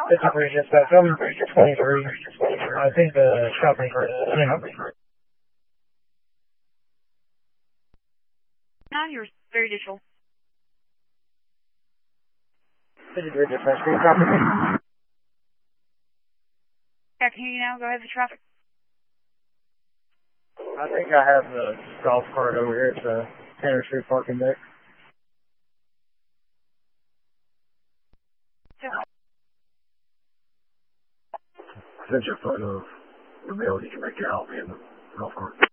53 dispatch, I'm 23. I think the shopping cart is, Now you're very digital. 53 dispatch, can you copy me? Yeah, I can hear you now. Go ahead with traffic. I think I have the golf cart over here at the Tanner Street parking deck. Yeah. Send you a photo of the mail you can make it out in the golf cart.